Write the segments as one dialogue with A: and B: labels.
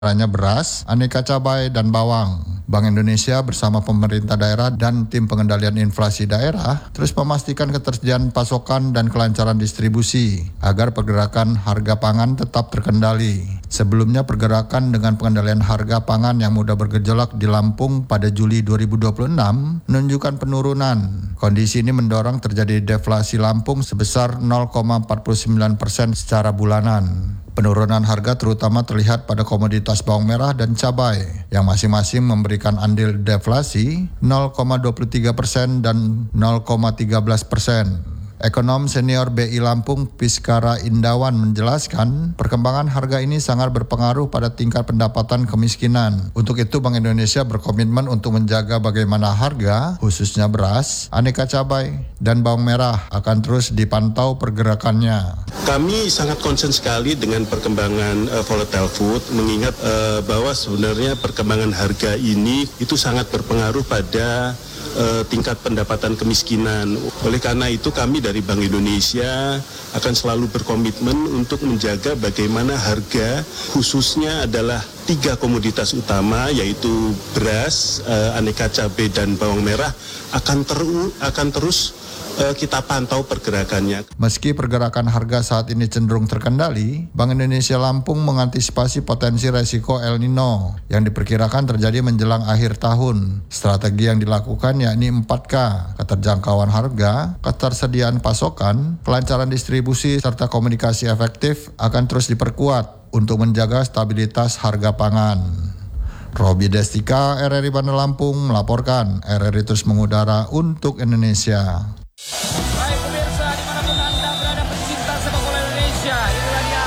A: antaranya beras, aneka cabai, dan bawang. Bank Indonesia bersama pemerintah daerah dan tim pengendalian inflasi daerah terus memastikan ketersediaan pasokan dan kelancaran distribusi agar pergerakan harga pangan tetap terkendali. Sebelumnya pergerakan dengan pengendalian harga pangan yang mudah bergejolak di Lampung pada Juli 2026 menunjukkan penurunan. Kondisi ini mendorong terjadi deflasi Lampung sebesar 0,49% secara bulanan. Penurunan harga terutama terlihat pada komoditas bawang merah dan cabai yang masing-masing memberikan andil deflasi 0,23% dan 0,13%. Ekonom senior BI Lampung Piskara Indawan menjelaskan perkembangan harga ini sangat berpengaruh pada tingkat pendapatan kemiskinan. Untuk itu Bank Indonesia berkomitmen untuk menjaga bagaimana harga, khususnya beras, aneka cabai, dan bawang merah akan terus dipantau pergerakannya.
B: Kami sangat concern sekali dengan perkembangan volatile food, mengingat bahwa sebenarnya perkembangan harga ini itu sangat berpengaruh pada tingkat pendapatan kemiskinan. Oleh karena itu kami dari Bank Indonesia akan selalu berkomitmen untuk menjaga bagaimana harga khususnya adalah 3 komoditas utama yaitu beras, aneka cabai dan bawang merah akan terus kita pantau pergerakannya.
A: Meski pergerakan harga saat ini cenderung terkendali, Bank Indonesia Lampung mengantisipasi potensi resiko El Nino yang diperkirakan terjadi menjelang akhir tahun. Strategi yang dilakukan yakni 4K, keterjangkauan harga, ketersediaan pasokan, kelancaran distribusi, serta komunikasi efektif akan terus diperkuat untuk menjaga stabilitas harga pangan. Robi Destika, RRI Bandar Lampung melaporkan. RRI terus mengudara untuk Indonesia.
C: Baik pemirsa, dimanapun Anda berada pecinta sepak bola Indonesia, inilah dia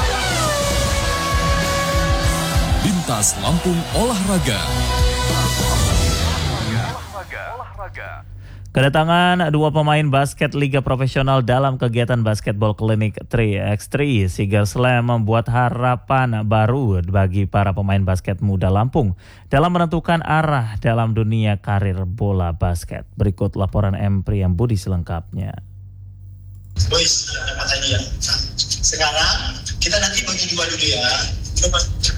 D: Lintas Lampung Olahraga.
E: Kedatangan 2 pemain basket Liga Profesional dalam kegiatan basketball klinik 3x3 Siger Slam membuat harapan baru bagi para pemain basket muda Lampung dalam menentukan arah dalam dunia karir bola basket. Berikut laporan M. Priyam Budi selengkapnya.
F: Boys, dapat hadiah. Sekarang kita nanti bagi 2 dulu ya. Coba.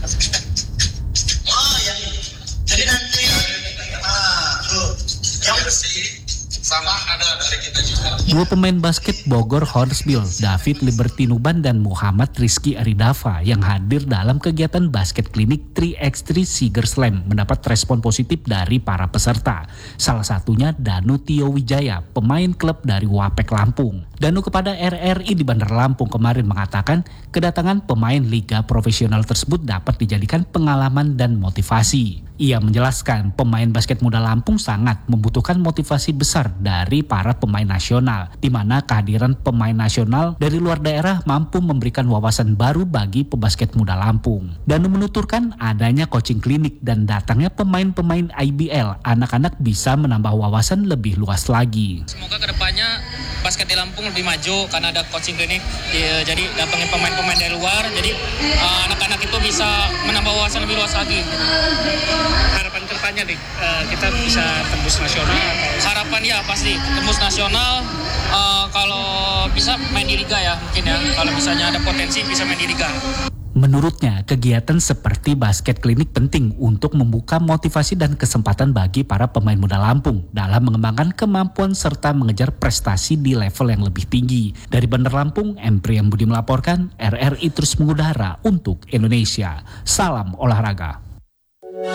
F: Yang jadi nanti tuh yang bersih. Sama ada dari kita juga.
G: 2 pemain basket Bogor Horsebill, David Liberty Nuban dan Muhammad Rizky Aridava yang hadir dalam kegiatan basket klinik 3x3 Siger Slam mendapat respon positif dari para peserta. Salah satunya Danu Tio Wijaya, pemain klub dari Wapek Lampung. Danu kepada RRI di Bandar Lampung kemarin mengatakan kedatangan pemain liga profesional tersebut dapat dijadikan pengalaman dan motivasi. Ia menjelaskan pemain basket muda Lampung sangat membutuhkan motivasi besar dari para pemain nasional, di mana kehadiran pemain nasional dari luar daerah mampu memberikan wawasan baru bagi pebasket muda Lampung. Dan menuturkan adanya coaching klinik dan datangnya pemain-pemain IBL, anak-anak bisa menambah wawasan lebih luas lagi.
C: Semoga kedepannya basket di Lampung lebih maju karena ada coaching klinik, jadi datangin pemain-pemain dari luar, jadi anak-anak itu bisa menambah wawasan lebih luas lagi. Harapan kedepannya nih kita bisa tembus nasional. Harapan ya pasti tembus nasional. Kalau bisa main di liga ya mungkin ya. Kalau misalnya ada potensi bisa main di liga.
G: Menurutnya, kegiatan seperti basket klinik penting untuk membuka motivasi dan kesempatan bagi para pemain muda Lampung dalam mengembangkan kemampuan serta mengejar prestasi di level yang lebih tinggi. Dari Bandar Lampung, M. Priyam Budi melaporkan, RRI terus mengudara untuk Indonesia. Salam olahraga.